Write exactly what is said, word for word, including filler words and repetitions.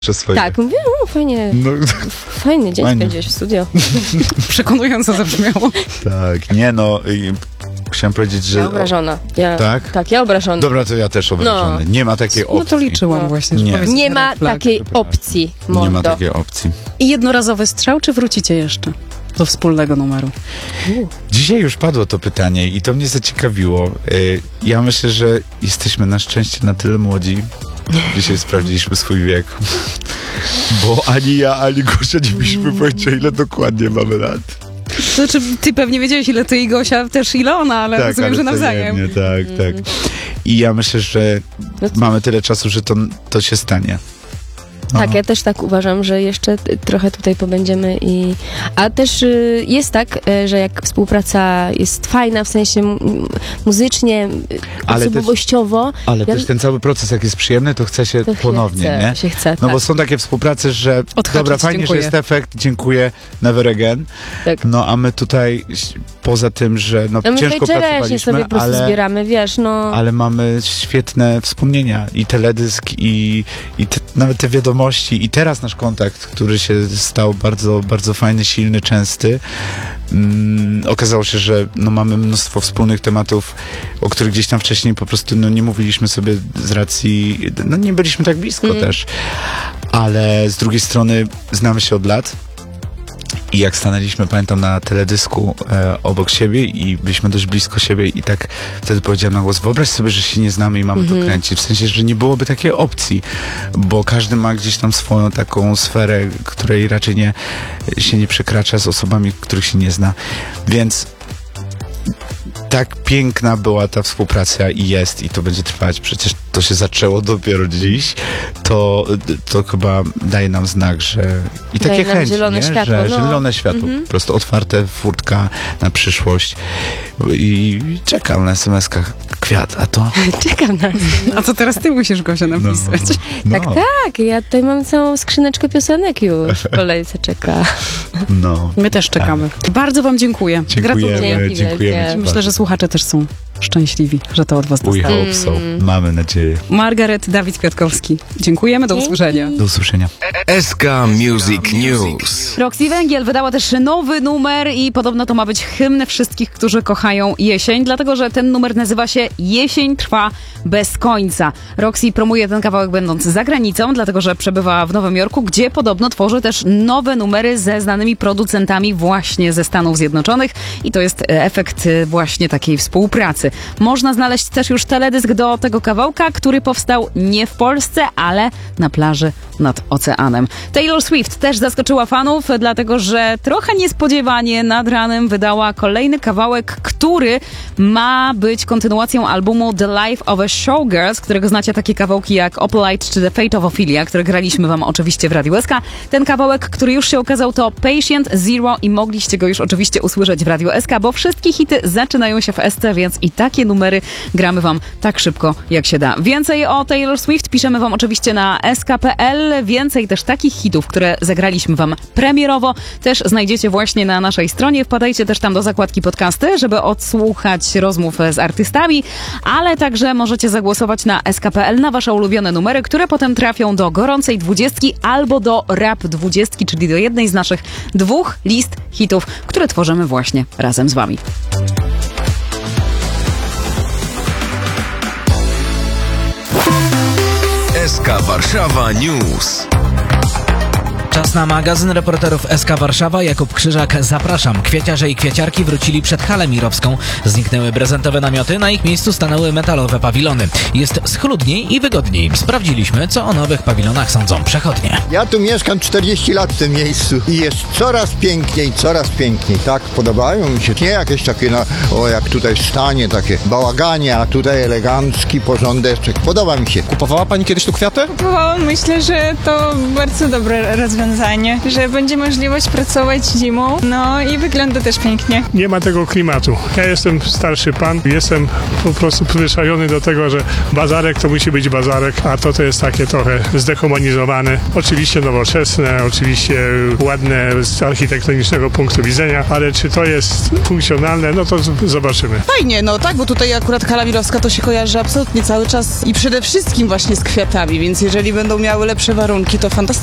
Swoje. Tak, mówię, no fajnie, no, fajny dzień spędziłeś w studio. Przekonująco zabrzmiało. Tak, nie no, i chciałem powiedzieć, że... Ja obrażona. Ja, tak? Tak, ja obrażona. Dobra, to ja też obrażony. No. Nie ma takiej opcji. No to liczyłam no. właśnie. Że nie. nie ma takiej opcji, mordo. Nie ma takiej opcji. I jednorazowy strzał, czy wrócicie jeszcze do wspólnego numeru? U. Dzisiaj już padło to pytanie i to mnie zaciekawiło. Ja myślę, że jesteśmy na szczęście na tyle młodzi. Dzisiaj sprawdziliśmy swój wiek. Bo ani ja, ani Gosia nie mieliśmy pojęcia, ile dokładnie mamy lat. To znaczy, ty pewnie wiedziałeś, ile ty i Gosia, też ile ona, ale tak, rozumiem, ale że nawzajem. Nie, tak, tak. I ja myślę, że mamy tyle czasu, że to, to się stanie. No. Tak, ja też tak uważam, że jeszcze trochę tutaj pobędziemy i... A też y, jest tak, y, że jak współpraca jest fajna, w sensie m- muzycznie, ale osobowościowo... Też, ale ja, też ten cały proces, jak jest przyjemny, to chce się to ponownie, chce, nie? Się chce, no tak. bo są takie współprace, że Odhaczyć, dobra, fajnie, dziękuję. że jest efekt, dziękuję, never again. Tak. No a my tutaj, poza tym, że no, no ciężko pracowaliśmy, sobie po prostu ale, zbieramy, wiesz, no... ale mamy świetne wspomnienia i teledysk i, i te, nawet te wiadomości i teraz nasz kontakt, który się stał bardzo, bardzo fajny, silny, częsty. Mm, okazało się, że no, mamy mnóstwo wspólnych tematów, o których gdzieś tam wcześniej po prostu no, nie mówiliśmy sobie z racji, no nie byliśmy tak blisko mm. też, ale z drugiej strony znamy się od lat. I jak stanęliśmy, pamiętam, na teledysku e, obok siebie i byliśmy dość blisko siebie i tak wtedy powiedziałem na głos, wyobraź sobie, że się nie znamy i mamy mm-hmm. to kręcić. W sensie, że nie byłoby takiej opcji, bo każdy ma gdzieś tam swoją taką sferę, której raczej nie, się nie przekracza z osobami, których się nie zna. Więc tak piękna była ta współpraca i jest, i to będzie trwać. Przecież to się zaczęło dopiero dziś. To, to chyba daje nam znak, że... I daje takie chęci, zielone nie? światło, że no. zielone światło, mm-hmm. po prostu otwarte furtka na przyszłość. I czekam na es em eskach kwiat, a to... Czekam na A to teraz ty musisz, Gosia, napisać. No, no. Tak, tak. Ja tutaj mam całą skrzyneczkę piosenek już w kolejce czeka. No. My też czekamy. Tak. Bardzo wam dziękuję. Dziękujemy, Gratuluję. dziękujemy. Myślę, że słuchacze też są szczęśliwi, że to od was We dostało. hope so. Mamy nadzieję. Margaret, Dawid Kwiatkowski. Dziękujemy, do usłyszenia. Do usłyszenia. S K Music News. Roxy Węgiel wydała też nowy numer i podobno to ma być hymn wszystkich, którzy kochają jesień, dlatego że ten numer nazywa się Jesień trwa bez końca. Roxy promuje ten kawałek będąc za granicą, dlatego że przebywa w Nowym Jorku, gdzie podobno tworzy też nowe numery ze znanymi producentami właśnie ze Stanów Zjednoczonych i to jest efekt właśnie takiej współpracy. Można znaleźć też już teledysk do tego kawałka, który powstał nie w Polsce, ale na plaży nad oceanem. Taylor Swift też zaskoczyła fanów, dlatego że trochę niespodziewanie nad ranem wydała kolejny kawałek, który ma być kontynuacją albumu The Life of a Showgirl, z którego znacie takie kawałki jak Opalite czy The Fate of Ophelia, które graliśmy wam oczywiście w Radiu S K. Ten kawałek, który już się okazał, to Patient Zero i mogliście go już oczywiście usłyszeć w Radiu S K, bo wszystkie hity zaczynają się w S C, więc i takie numery gramy wam tak szybko, jak się da. Więcej o Taylor Swift piszemy wam oczywiście na s k kropka p l. Więcej też takich hitów, które zagraliśmy wam premierowo, też znajdziecie właśnie na naszej stronie. Wpadajcie też tam do zakładki podcasty, żeby odsłuchać rozmów z artystami, ale także możecie zagłosować na s k kropka p l na wasze ulubione numery, które potem trafią do gorącej dwudziestki albo do rap dwudziestki, czyli do jednej z naszych dwóch list hitów, które tworzymy właśnie razem z wami. S K Warszawa News. Czas na magazyn reporterów S K Warszawa. Jakub Krzyżak, zapraszam. Kwieciarze i kwieciarki wrócili przed halę mirowską. Zniknęły prezentowe namioty, na ich miejscu stanęły metalowe pawilony. Jest schludniej i wygodniej. Sprawdziliśmy, co o nowych pawilonach sądzą przechodnie. Ja tu mieszkam czterdzieści lat w tym miejscu i jest coraz piękniej, coraz piękniej. Tak, podobają mi się. Nie jakieś takie, no, o jak tutaj stanie, takie bałaganie, a tutaj elegancki porządeczek. Podoba mi się. Kupowała pani kiedyś tu kwiaty? Kupowałam. Myślę, że to bardzo dobre rozwiązanie. rozwiązanie, że będzie możliwość pracować zimą, no i wygląda też pięknie. Nie ma tego klimatu. Ja jestem starszy pan, jestem po prostu przyzwyczajony do tego, że bazarek to musi być bazarek, a to to jest takie trochę zdehumanizowane. Oczywiście nowoczesne, oczywiście ładne z architektonicznego punktu widzenia, ale czy to jest funkcjonalne, no to z- zobaczymy. Fajnie, no tak, bo tutaj akurat Hala Mirowska to się kojarzy absolutnie cały czas i przede wszystkim właśnie z kwiatami, więc jeżeli będą miały lepsze warunki, to fantastycznie.